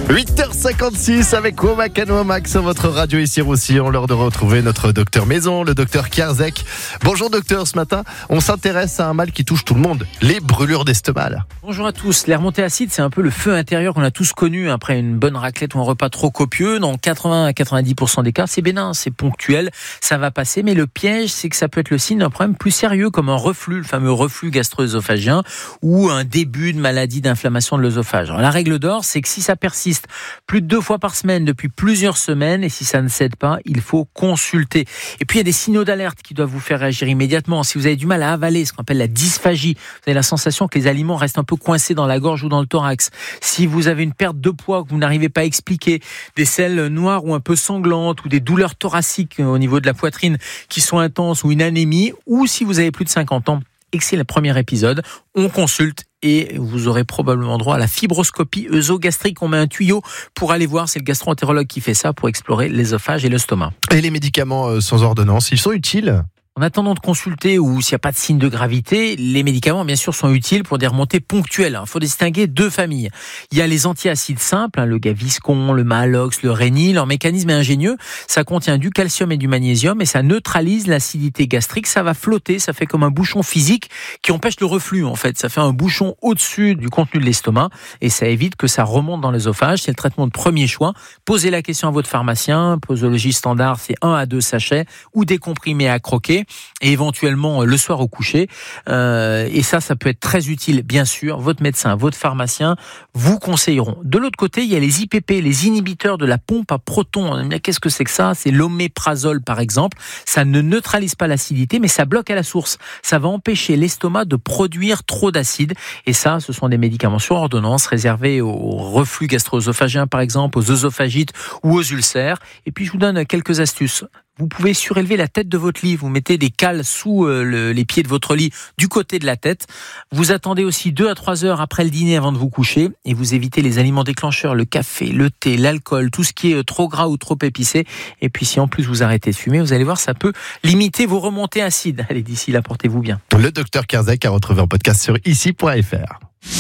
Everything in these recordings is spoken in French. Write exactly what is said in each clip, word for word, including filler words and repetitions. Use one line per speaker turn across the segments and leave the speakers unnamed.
huit heures cinquante-six avec Womack and Womack sur votre radio ici Roussillon. L'heure de retrouver notre docteur maison, le docteur Kierzek. Bonjour docteur, ce matin, on s'intéresse à un mal qui touche tout le monde, les brûlures d'estomac.
Bonjour à tous. Les remontées acides, c'est un peu le feu intérieur qu'on a tous connu après une bonne raclette ou un repas trop copieux. Dans quatre-vingts à quatre-vingt-dix pour cent des cas, c'est bénin, c'est ponctuel, ça va passer. Mais le piège, c'est que ça peut être le signe d'un problème plus sérieux, comme un reflux, le fameux reflux gastro-œsophagien, ou un début de maladie d'inflammation de l'œsophage. Alors, la règle d'or, c'est que si ça persiste plus de deux fois par semaine depuis plusieurs semaines, et si ça ne cède pas, il faut consulter. Et puis il y a des signaux d'alerte qui doivent vous faire réagir immédiatement. Si vous avez du mal à avaler, ce qu'on appelle la dysphagie, vous avez la sensation que les aliments restent un peu coincés dans la gorge ou dans le thorax. Si vous avez une perte de poids que vous n'arrivez pas à expliquer, des selles noires ou un peu sanglantes, ou des douleurs thoraciques au niveau de la poitrine qui sont intenses, ou une anémie, ou si vous avez plus de cinquante ans et que c'est le premier épisode, on consulte. Et vous aurez probablement droit à la fibroscopie œsogastrique. On met un tuyau pour aller voir, c'est le gastro-entérologue qui fait ça, pour explorer l'œsophage et l'estomac.
Et les médicaments sans ordonnance, ils sont utiles ?
En attendant de consulter ou s'il n'y a pas de signe de gravité, les médicaments, bien sûr, sont utiles pour des remontées ponctuelles. Il faut distinguer deux familles. Il y a les antiacides simples, hein, le Gaviscon, le Maalox, le Réni. Leur mécanisme est ingénieux. Ça contient du calcium et du magnésium et ça neutralise l'acidité gastrique. Ça va flotter, ça fait comme un bouchon physique qui empêche le reflux, en fait. Ça fait un bouchon au-dessus du contenu de l'estomac et ça évite que ça remonte dans l'œsophage. C'est le traitement de premier choix. Posez la question à votre pharmacien. Posologie standard, c'est un à deux sachets ou des comprimés à croquer. Et éventuellement le soir au coucher. Euh, et ça, ça peut être très utile, bien sûr. Votre médecin, votre pharmacien vous conseilleront. De l'autre côté, il y a les I P P, les inhibiteurs de la pompe à protons. Qu'est-ce que c'est que ça ? C'est l'oméprazole, par exemple. Ça ne neutralise pas l'acidité, mais ça bloque à la source. Ça va empêcher l'estomac de produire trop d'acide. Et ça, ce sont des médicaments sur ordonnance réservés au reflux gastro-œsophagien, par exemple, aux œsophagites ou aux ulcères. Et puis, je vous donne quelques astuces. Vous pouvez surélever la tête de votre lit. Vous mettez des cales sous euh, le, les pieds de votre lit du côté de la tête. Vous attendez aussi deux à trois heures après le dîner avant de vous coucher. Et vous évitez les aliments déclencheurs, le café, le thé, l'alcool, tout ce qui est trop gras ou trop épicé. Et puis si en plus vous arrêtez de fumer, vous allez voir, ça peut limiter vos remontées acides. Allez, d'ici là, portez-vous bien.
Le docteur Kierzek a retrouvé un podcast sur ici point f r.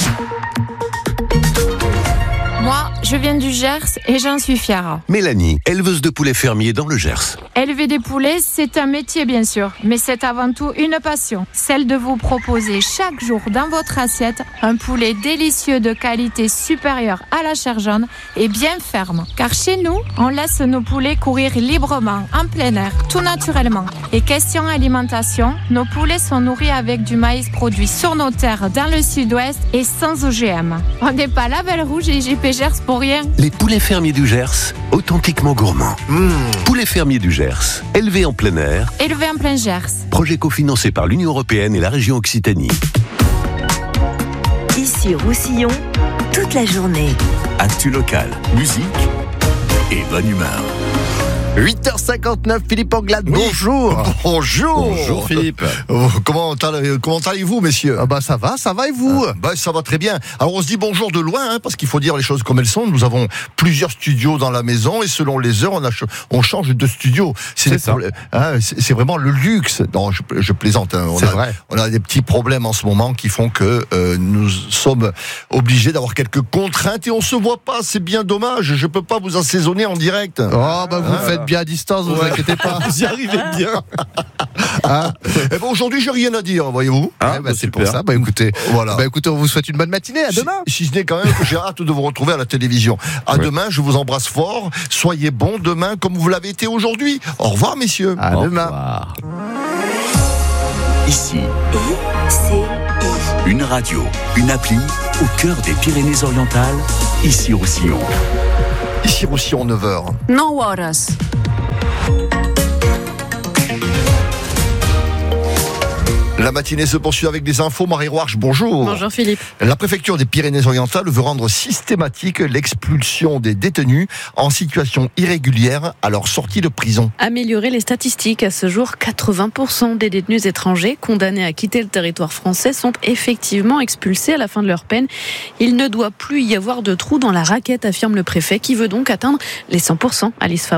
Moi, je viens du Gers et j'en suis fière.
Mélanie, éleveuse de poulets fermiers dans le Gers.
Élever des poulets, c'est un métier bien sûr, mais c'est avant tout une passion. Celle de vous proposer chaque jour dans votre assiette un poulet délicieux de qualité supérieure à la chair jaune et bien ferme. Car chez nous, on laisse nos poulets courir librement, en plein air, tout naturellement. Et question alimentation, nos poulets sont nourris avec du maïs produit sur nos terres dans le sud-ouest et sans O G M. On n'est pas Label Rouge et J P Gers pour rien.
Les poulets fermiers du Gers, authentiquement gourmands. Mmh. Poulets fermiers du Gers, élevés en plein air.
Élevés en plein Gers.
Projet cofinancé par l'Union européenne et la région Occitanie.
Ici Roussillon, toute la journée.
Actu local, musique et bonne humeur.
huit heures cinquante-neuf, Philippe Anglade,
oui.
bonjour.
Bonjour.
Bonjour Philippe.
Euh, comment, comment allez-vous, messieurs ?
Ah bah ça va, ça va et vous ?
ah, bah Ça va très bien. Alors on se dit bonjour de loin, hein, parce qu'il faut dire les choses comme elles sont. Nous avons plusieurs studios dans la maison et selon les heures, on, a, on change de studio. C'est,
c'est ça.
Problèmes, hein, c'est, c'est vraiment le luxe. Non, je, je plaisante. Hein. On
c'est
a,
vrai.
On a des petits problèmes en ce moment qui font que euh, nous sommes obligés d'avoir quelques contraintes et on se voit pas. C'est bien dommage. Je peux pas vous assaisonner en direct.
Oh bah vous
hein,
faites bien à distance, vous
ouais.
inquiétez pas.
Vous y arrivez bien. Hein et ben aujourd'hui, j'ai rien à dire, voyez-vous.
Ah, ouais, bah, c'est pour ça. Bah écoutez,
voilà.
Bah écoutez, on vous souhaite une bonne matinée. À demain.
Si, si ce n'est quand même que j'ai hâte de vous retrouver à la télévision. À ouais. demain, je vous embrasse fort. Soyez bons demain comme vous l'avez été aujourd'hui. Au revoir, messieurs.
À
Au
demain.
Revoir.
Ici.
I C I.
Une radio, une appli au cœur des Pyrénées-Orientales. Ici Roussillon.
Ici Roussillon, neuf heures.
No horas.
La matinée se poursuit avec des infos. Marie Roarch, bonjour.
Bonjour Philippe.
La préfecture des Pyrénées-Orientales veut rendre systématique l'expulsion des détenus en situation irrégulière à leur sortie de prison.
Améliorer les statistiques. À ce jour, quatre-vingts pour cent des détenus étrangers condamnés à quitter le territoire français sont effectivement expulsés à la fin de leur peine. Il ne doit plus y avoir de trou dans la raquette, affirme le préfet, qui veut donc atteindre les cent pour cent. Alice Fabre.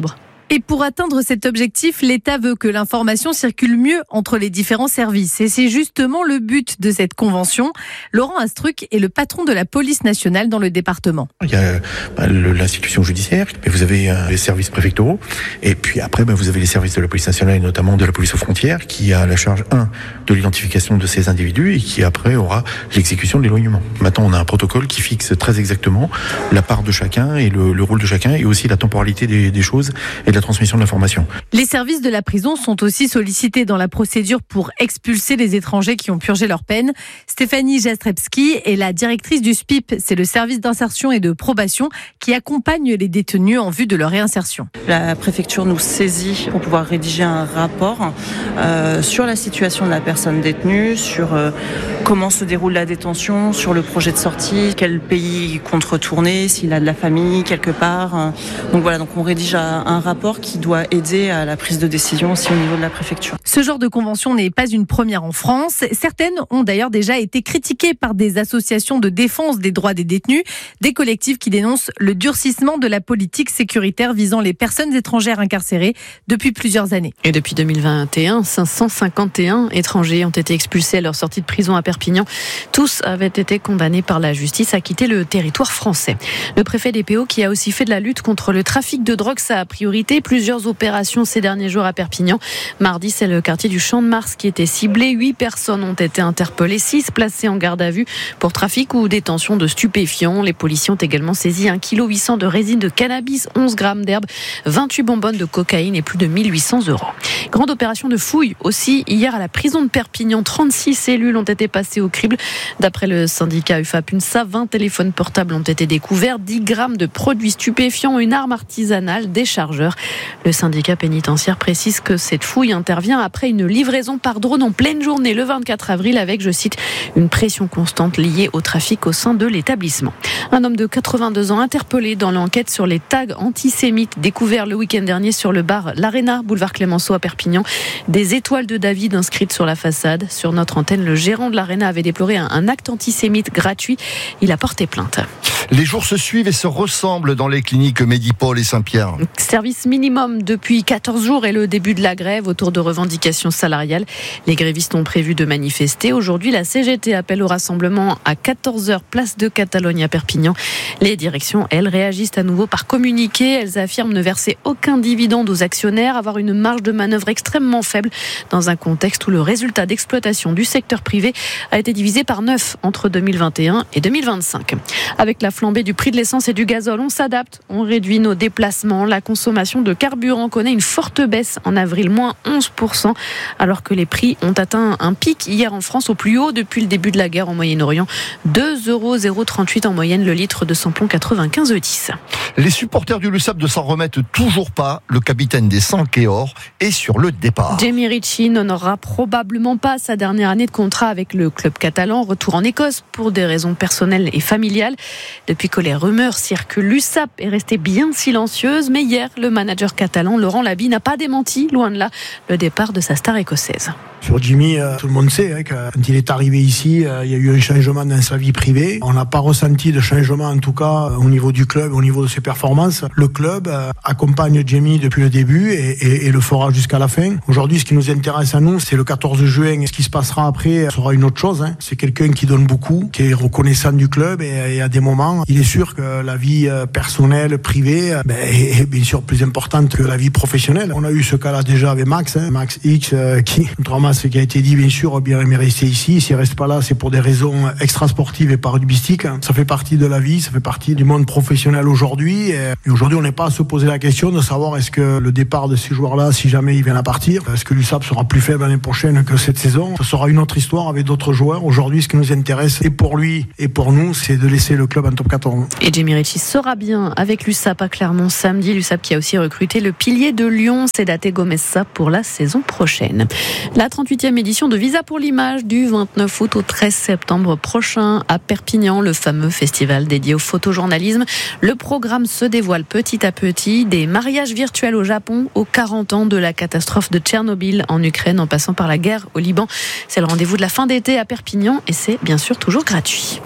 Et pour atteindre cet objectif, l'État veut que l'information circule mieux entre les différents services. Et c'est justement le but de cette convention. Laurent Astruc est le patron de la police nationale dans le département.
Il y a bah, le, l'institution judiciaire, mais vous avez euh, les services préfectoraux, et puis après bah, vous avez les services de la police nationale et notamment de la police aux frontières qui a la charge un de l'identification de ces individus et qui après aura l'exécution de l'éloignement. Maintenant on a un protocole qui fixe très exactement la part de chacun et le, le rôle de chacun et aussi la temporalité des, des choses et de la transmission de l'information.
Les services de la prison sont aussi sollicités dans la procédure pour expulser les étrangers qui ont purgé leur peine. Stéphanie Jastrebski est la directrice du S P I P, c'est le service d'insertion et de probation qui accompagne les détenus en vue de leur réinsertion.
La préfecture nous saisit pour pouvoir rédiger un rapport euh, sur la situation de la personne détenue, sur euh, comment se déroule la détention, sur le projet de sortie, quel pays il compte retourner, s'il a de la famille quelque part. Donc voilà, donc on rédige un rapport qui doit aider à la prise de décision aussi au niveau de la préfecture.
Ce genre de convention n'est pas une première en France. Certaines ont d'ailleurs déjà été critiquées par des associations de défense des droits des détenus, des collectifs qui dénoncent le durcissement de la politique sécuritaire visant les personnes étrangères incarcérées depuis plusieurs années.
Et depuis deux mille vingt et un, cinq cent cinquante et un étrangers ont été expulsés à leur sortie de prison à Perpignan. Tous avaient été condamnés par la justice à quitter le territoire français. Le préfet des P O qui a aussi fait de la lutte contre le trafic de drogue sa priorité. Plusieurs opérations ces derniers jours à Perpignan. Mardi, c'est le quartier du Champ de Mars qui était ciblé. Huit personnes ont été interpellées, six placées en garde à vue pour trafic ou détention de stupéfiants. Les policiers ont également saisi un virgule huit kilos de résine de cannabis, onze grammes d'herbe, vingt-huit bonbonnes de cocaïne et plus de mille huit cents euros. Grande opération de fouille aussi hier à la prison de Perpignan. trente-six cellules ont été passées au crible. D'après le syndicat U F A P UNSA, vingt téléphones portables ont été découverts, dix grammes de produits stupéfiants, une arme artisanale, des chargeurs. Le syndicat pénitentiaire précise que cette fouille intervient après une livraison par drone en pleine journée le vingt-quatre avril avec, je cite, une pression constante liée au trafic au sein de l'établissement. Un homme de quatre-vingt-deux ans interpellé dans l'enquête sur les tags antisémites découverts le week-end dernier sur le bar L'Arena, boulevard Clémenceau à Perpignan. Des étoiles de David inscrites sur la façade. Sur notre antenne, le gérant de l'Arena avait déploré un, un acte antisémite gratuit. Il a porté plainte.
Les jours se suivent et se ressemblent dans les cliniques Medipol et Saint-Pierre.
Service minimum depuis quatorze jours et le début de la grève autour de revendications salariales. Les grévistes ont prévu de manifester. Aujourd'hui, la C G T appelle au rassemblement à quatorze heures, place de Catalogne à Perpignan. Les directions, elles, réagissent à nouveau par communiqué. Elles affirment ne verser aucun dividende aux actionnaires, avoir une marge de manœuvre extrêmement faible dans un contexte où le résultat d'exploitation du secteur privé a été divisé par neuf entre deux mille vingt et un et deux mille vingt-cinq. Avec la flambée du prix de l'essence et du gazole, on s'adapte, on réduit nos déplacements. La consommation de carburant connaît une forte baisse en avril, moins onze pour cent, alors que les prix ont atteint un pic hier en France au plus haut depuis le début de la guerre au Moyen-Orient. deux euros trente-huit en moyenne le litre de samplon quatre-vingt-quinze E dix.
Les supporters du Lussap ne s'en remettent toujours pas. Le capitaine des Sankéors est sur le départ.
Jamie Ritchie n'honorera probablement pas sa dernière année de contrat avec le club catalan. Retour en Écosse pour des raisons personnelles et familiales. Depuis que les rumeurs circulent, l'U S A P est restée bien silencieuse. Mais hier, le manager catalan, Laurent Labie, n'a pas démenti, loin de là, le départ de sa star écossaise.
Sur Jimmy, euh, tout le monde sait hein, que quand il est arrivé ici, euh, il y a eu un changement dans sa vie privée. On n'a pas ressenti de changement, en tout cas, au niveau du club, au niveau de ses performances. Le club euh, accompagne Jimmy depuis le début et, et, et le fera jusqu'à la fin. Aujourd'hui, ce qui nous intéresse à nous, c'est le quatorze juin. Ce qui se passera après sera une autre chose. Hein. C'est quelqu'un qui donne beaucoup, qui est reconnaissant du club et, et à des moments, il est sûr que la vie euh, personnelle, privée, euh, ben, est, est bien sûr plus importante que la vie professionnelle. On a eu ce cas-là déjà avec Max, hein, Max X, euh, qui, contrairement à ce qui a été dit, bien sûr, bien aimé rester ici. S'il reste pas là, c'est pour des raisons extrasportives et pas rugbystiques. Ça fait partie de la vie, ça fait partie du monde professionnel aujourd'hui. Et aujourd'hui, on n'est pas à se poser la question de savoir est-ce que le départ de ces joueurs-là, si jamais ils viennent à partir, est-ce que l'U S A P sera plus faible l'année prochaine que cette saison? Ce sera une autre histoire avec d'autres joueurs. Aujourd'hui, ce qui nous intéresse, et pour lui et pour nous, c'est de laisser le club en top quatorze.
Et Jamie Ritchie sera bien avec l'U S A P à Clermont samedi. L'U S A P qui a aussi recruté le pilier de Lyon, Sédaté Gomessa, pour la saison prochaine. La trente-huitième édition de Visa pour l'image du vingt-neuf août au treize septembre prochain à Perpignan, le fameux festival dédié au photojournalisme. Le programme se dévoile petit à petit, des mariages virtuels au Japon aux quarante ans de la catastrophe de Tchernobyl en Ukraine en passant par la guerre au Liban. C'est le rendez-vous de la fin d'été à Perpignan et c'est bien sûr toujours gratuit.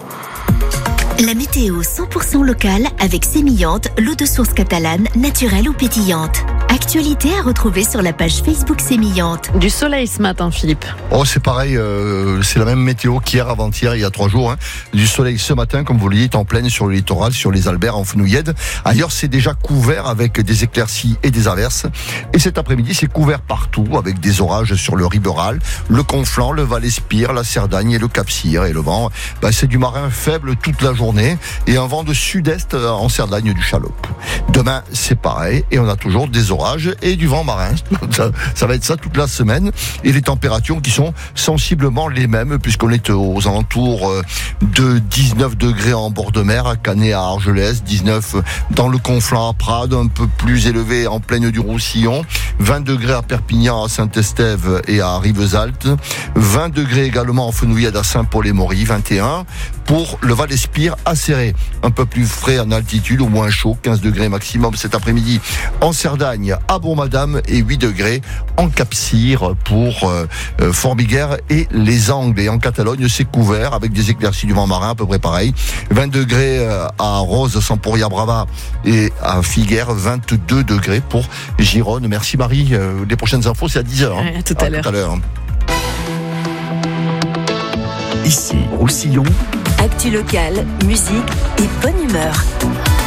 La météo cent pour cent locale avec Sémillante, l'eau de source catalane, naturelle ou pétillante. Actualité à retrouver sur la page Facebook Sémillante.
Du soleil ce matin, Philippe.
Oh, c'est pareil, euh, c'est la même météo qu'hier, avant-hier, il y a trois jours. Hein. Du soleil ce matin, comme vous le dites, en pleine sur le littoral, sur les Alberts, en Fenouillède. Ailleurs, c'est déjà couvert avec des éclaircies et des averses. Et cet après-midi, c'est couvert partout avec des orages sur le Riberal, le Conflans, le Val-Espire, la Cerdagne et le Cap-Cyr. Et le vent, bah, c'est du marin faible toute la journée et un vent de sud-est en Cerdagne du Chalope. Demain, c'est pareil et on a toujours des orages et du vent marin. Ça, ça va être ça toute la semaine. Et les températures qui sont sensiblement les mêmes puisqu'on est aux alentours de dix-neuf degrés en bord de mer, à Canet, à Argelès, dix-neuf dans le Conflans à Prades, un peu plus élevé en plaine du Roussillon, vingt degrés à Perpignan, à Saint-Estève et à Rivesaltes, vingt degrés également en Fenouillède à Saint-Paul-et-Maury, vingt et un pour le Val-Espire à Céré, un peu plus frais en altitude, au moins chaud, quinze degrés maximum cet après-midi en Cerdagne, à Bourg-Madame et huit degrés en Cap-Cyr pour euh, Formiguère et les Angles. Et en Catalogne, c'est couvert avec des éclaircies du vent marin, à peu près pareil. vingt degrés euh, à Rose, Samporia-Brava et à Figueres, vingt-deux degrés pour Gironne. Merci Marie. Euh, les prochaines infos, c'est à dix heures.
Ouais,
hein.
tout à, à l'heure.
Tout à l'heure.
Ici, Roussillon.
Actu locale, musique et bonne humeur.